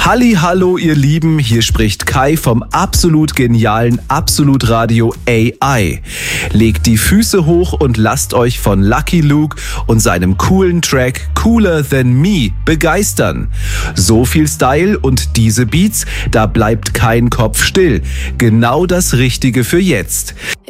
Hallihallo, ihr Lieben, hier spricht Kai vom absolut genialen Absolut Radio AI. Legt die Füße hoch und lasst euch von Lucky Luke und seinem coolen Track Cooler Than Me begeistern. So viel Style und diese Beats, da bleibt kein Kopf still. Genau das Richtige für jetzt.